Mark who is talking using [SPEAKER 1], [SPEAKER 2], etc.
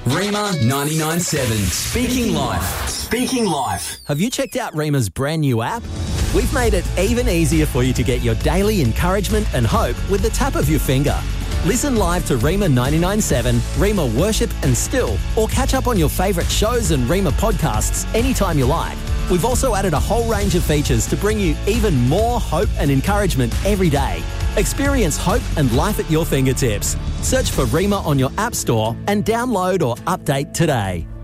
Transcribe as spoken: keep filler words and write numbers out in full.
[SPEAKER 1] Rima ninety-nine seven. Speaking Life. Speaking Life.
[SPEAKER 2] Have you checked out Rima's brand new app? We've made it even easier for you to get your daily encouragement and hope with the tap of your finger. Listen live to Rima ninety-nine seven, Rima Worship and Still, or catch up on your favourite shows and Rima podcasts anytime you like. We've also added a whole range of features to bring you even more hope and encouragement every day. Experience hope and life at your fingertips. Search for Rima on your app store and download or update today.